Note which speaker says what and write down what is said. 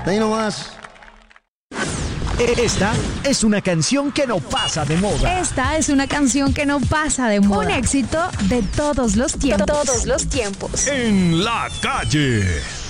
Speaker 1: Ahí nomás.
Speaker 2: Esta es una canción que no pasa de moda.
Speaker 3: Esta es una canción que no pasa de moda. Un éxito de todos los tiempos.
Speaker 2: En la calle.